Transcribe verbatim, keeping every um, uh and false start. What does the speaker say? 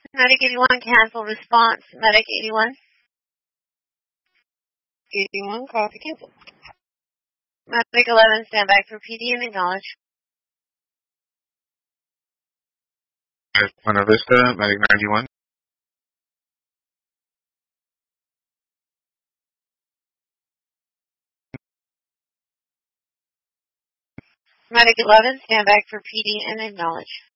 Medic eighty-one, cancel response. Medic eighty-one. eighty-one, copy, cancel. Medic eleven, stand by for P D and acknowledge. Buena Vista, Medic ninety-one. Medic eleven, stand back for P D and acknowledge.